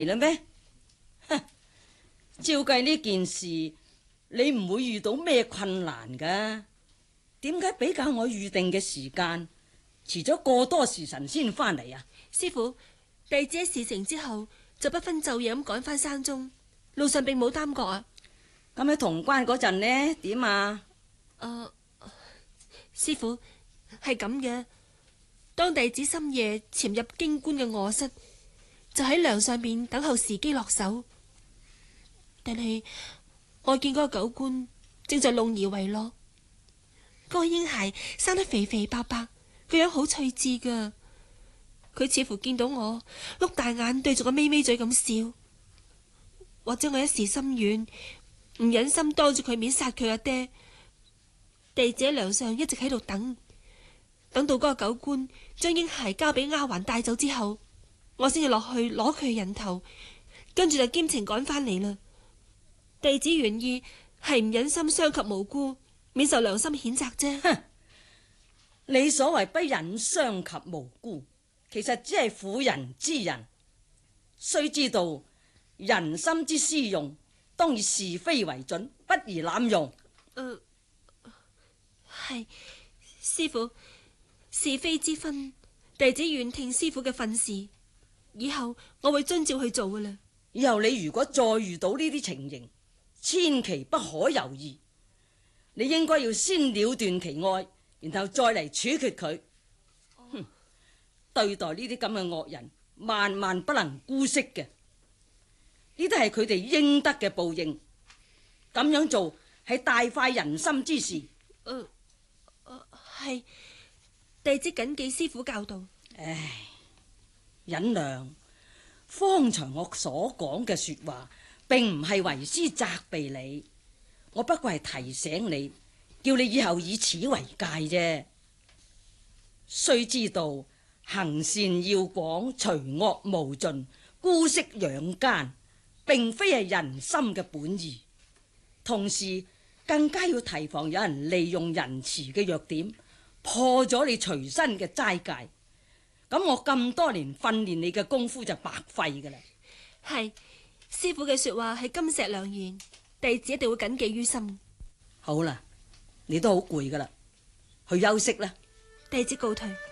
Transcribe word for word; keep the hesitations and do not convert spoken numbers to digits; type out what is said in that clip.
啦咩？照計呢件事，你唔會遇到咩困難噶？點解比較我預定嘅時間遲咗個多時辰先翻嚟啊？ 師傅，弟子喺事成之後就不分晝夜咁趕翻山中，路上並冇耽擱啊。 咁喺潼關嗰陣呢？點啊？ 誒、呃，師傅係咁嘅，當弟子深夜潛入京官嘅臥室，就喺梁上面等候時機落手。但係我見嗰個狗官正在弄兒為樂，嗰個嬰孩生得肥肥白白，個樣好趣致噶。佢似乎見到我，碌大眼對住個咪咪嘴咁笑。或者我一時心軟，唔忍心當住佢面殺佢阿爹。弟子喺梁上一直喺度等，等到嗰個狗官將嬰孩交俾丫鬟帶走之後，我先至落去攞佢嘅人頭，跟住就兼程趕翻嚟啦。弟子原意係唔忍心傷及無辜，免受良心譴責啫。 哼！你所謂不忍傷及無辜，其實只係婦人之仁。須知道人心之私用，當以是非為準，不宜濫用。 誒，係師傅，是非之分，弟子願聽師傅嘅訓示，以後我會遵照去做噶啦。 以後你如果再遇到呢啲情形，千祈不可猶豫，你應該要先了斷其愛，然後再嚟處決佢。哼！對待呢啲咁嘅惡人，萬萬不能姑息嘅，呢啲係佢哋應得嘅報應。咁樣做係大快人心之事。 誒，係弟子謹記師傅教導。 唉，忍良，方才我所講嘅說話，並唔係為師責備你，我不過係提醒你，叫你以後以此為戒啫。須知道行善要廣，除惡無盡，姑息養奸，並非係人心嘅本意。同時更加要提防有人利用仁慈嘅弱點，破咗你隨身嘅齋戒。咁我咁多年訓練你嘅功夫就白費噶啦。 係師傅嘅說話係金石良言，弟子一定會謹記於心。 好啦，你都好攰噶啦，去休息啦。 弟子告退。